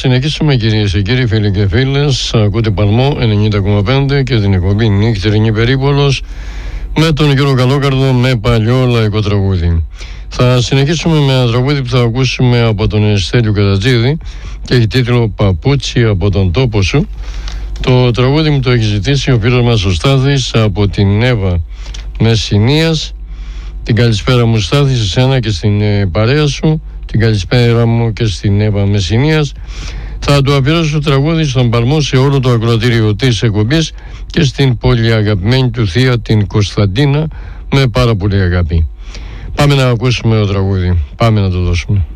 συνεχίσουμε, κυρίες και κύριοι, φίλοι και φίλες. Ακούτε Παλμό 90,5 και την εκπομπή Νύχτερινή Περίπολος με τον Γιώργο Καλόκαρδο, με παλιό λαϊκό τραγούδι. Θα συνεχίσουμε με ένα τραγούδι που θα ακούσουμε από τον Στέλιο Κατατζίδη και έχει τίτλο «Παπούτσι από τον τόπο σου». Το τραγούδι μου το έχει ζητήσει ο φίλος μας ο Στάθης από την Εύα Μεσσηνίας. Την καλησπέρα μου, Στάθη, σε σένα και στην παρέα σου. Την καλησπέρα μου και στην Εύα Μεσσηνίας. Θα του αφιερώσω το τραγούδι στον Παλμό, σε όλο το ακροατήριο της εκπομπής και στην πολύ αγαπημένη του θεία, την Κωνσταντίνα, με πάρα πολύ αγάπη. Πάμε να ακούσουμε το τραγούδι. Πάμε να το δώσουμε.